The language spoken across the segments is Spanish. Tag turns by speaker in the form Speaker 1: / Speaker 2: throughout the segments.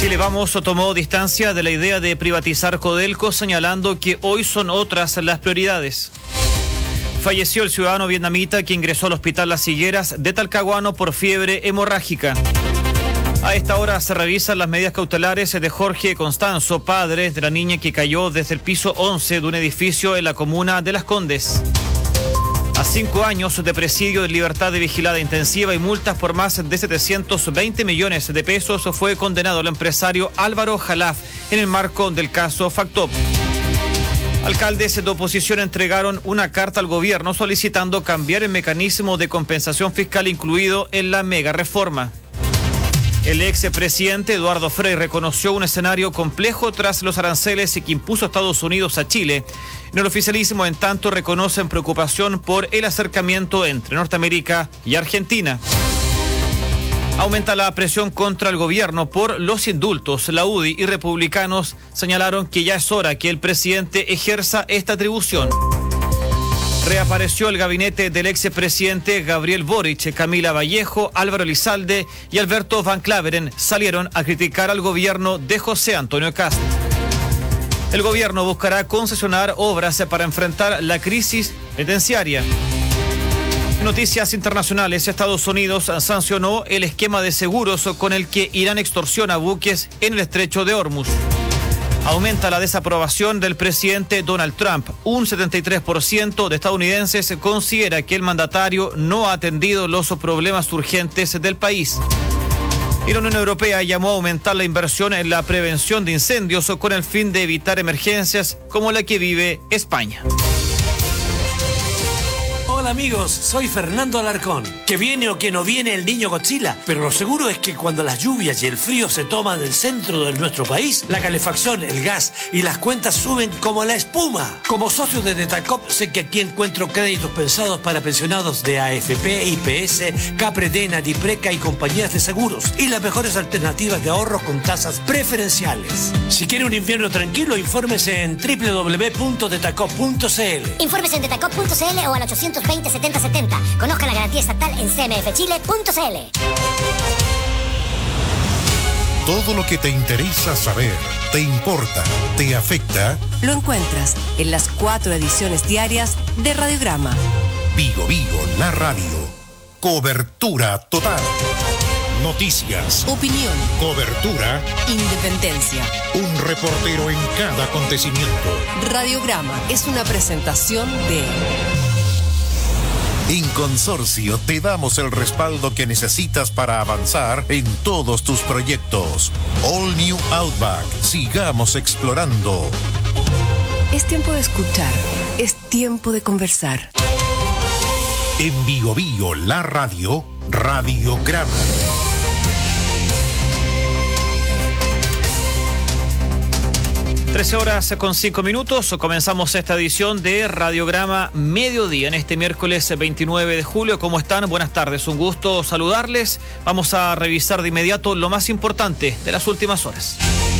Speaker 1: Chile Vamos tomó distancia de la idea de privatizar Codelco, señalando que hoy son otras las prioridades. Falleció el ciudadano vietnamita que ingresó al hospital Las Higueras de Talcahuano por fiebre hemorrágica. A esta hora se revisan las medidas cautelares de Jorge Constanzo, padre de la niña que cayó desde el piso 11 de un edificio en la comuna de Las Condes. A 5 años de presidio, de libertad de vigilada intensiva y multas por más de 720 millones de pesos fue condenado el empresario Álvaro Jalaf en el marco del caso Factop. Alcaldes de oposición entregaron una carta al gobierno solicitando cambiar el mecanismo de compensación fiscal incluido en la mega reforma. El expresidente Eduardo Frei reconoció un escenario complejo tras los aranceles que impuso Estados Unidos a Chile. En el oficialismo, en tanto, reconocen preocupación por el acercamiento entre Norteamérica y Argentina. Aumenta la presión contra el gobierno por los indultos. La UDI y republicanos señalaron que ya es hora que el presidente ejerza esta atribución. Reapareció el gabinete del expresidente Gabriel Boric. Camila Vallejo, Álvaro Elizalde y Alberto Van Claveren salieron a criticar al gobierno de José Antonio Kast. El gobierno buscará concesionar obras para enfrentar la crisis penitenciaria. Noticias internacionales. Estados Unidos sancionó el esquema de seguros con el que Irán extorsiona buques en el estrecho de Hormuz. Aumenta la desaprobación del presidente Donald Trump. Un 73% de estadounidenses considera que el mandatario no ha atendido los problemas urgentes del país. Y la Unión Europea llamó a aumentar la inversión en la prevención de incendios con el fin de evitar emergencias como la que vive España.
Speaker 2: Hola amigos, soy Fernando Alarcón. Que viene o que no viene el niño Godzilla, pero lo seguro es que cuando las lluvias y el frío se toman el centro de nuestro país, la calefacción, el gas y las cuentas suben como la espuma. Como socio de Detacop sé que aquí encuentro créditos pensados para pensionados de AFP, IPS, Capredena, Dipreca y compañías de seguros y las mejores alternativas de ahorro con tasas preferenciales. Si quiere un invierno tranquilo, infórmese en www.detacop.cl.
Speaker 3: Infórmese en detacop.cl o al 820 7070. Conozca la garantía estatal en cmfchile.cl.
Speaker 4: Todo lo que te interesa saber, te importa, te afecta,
Speaker 5: lo encuentras en las 4 ediciones diarias de Radiograma.
Speaker 4: Vigo Vigo, la radio. Cobertura total. Noticias.
Speaker 5: Opinión.
Speaker 4: Cobertura.
Speaker 5: Independencia.
Speaker 4: Un reportero en cada acontecimiento.
Speaker 5: Radiograma es una presentación de...
Speaker 4: En Consorcio te damos el respaldo que necesitas para avanzar en todos tus proyectos. All New Outback. Sigamos explorando.
Speaker 5: Es tiempo de escuchar. Es tiempo de conversar.
Speaker 4: En Vigo Vigo, la radio, Radiograma.
Speaker 1: 13:05. Comenzamos esta edición de Radiograma Mediodía en este miércoles 29 de julio. ¿Cómo están? Buenas tardes, un gusto saludarles. Vamos a revisar de inmediato lo más importante de las últimas horas.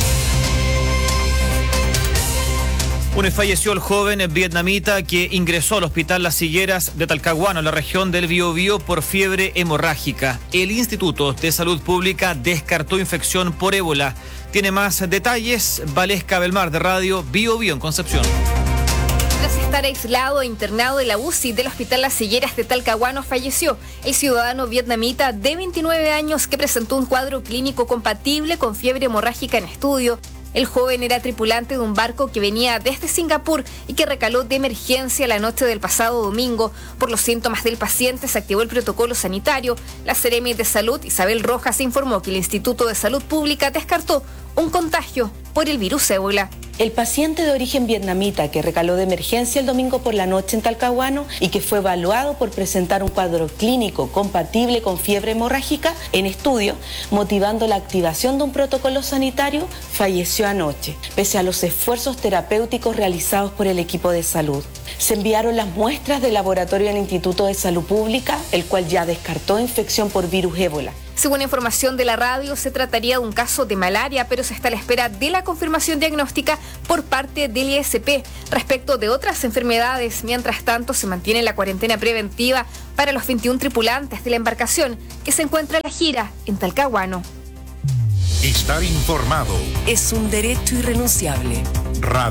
Speaker 1: Falleció el joven vietnamita que ingresó al hospital Las Higueras de Talcahuano, en la región del Biobío, por fiebre hemorrágica. El Instituto de Salud Pública descartó infección por ébola. Tiene más detalles Valesca Belmar, de Radio Biobío en Concepción.
Speaker 6: Tras estar aislado e internado de la UCI del Hospital Las Higueras de Talcahuano, falleció el ciudadano vietnamita de 29 años que presentó un cuadro clínico compatible con fiebre hemorrágica en estudio. El joven era tripulante de un barco que venía desde Singapur y que recaló de emergencia la noche del pasado domingo. Por los síntomas del paciente se activó el protocolo sanitario. La Seremi de Salud, Isabel Rojas, informó que el Instituto de Salud Pública descartó un contagio por el virus ébola.
Speaker 7: El paciente de origen vietnamita que recaló de emergencia el domingo por la noche en Talcahuano y que fue evaluado por presentar un cuadro clínico compatible con fiebre hemorrágica en estudio, motivando la activación de un protocolo sanitario, falleció anoche, pese a los esfuerzos terapéuticos realizados por el equipo de salud. Se enviaron las muestras del laboratorio al Instituto de Salud Pública, el cual ya descartó infección por virus ébola.
Speaker 6: Según información de la radio, se trataría de un caso de malaria, pero se está a la espera de la confirmación diagnóstica por parte del ISP. Respecto de otras enfermedades, mientras tanto, se mantiene la cuarentena preventiva para los 21 tripulantes de la embarcación que se encuentra a la gira en Talcahuano.
Speaker 4: Estar informado
Speaker 5: Es un derecho irrenunciable.
Speaker 4: Radio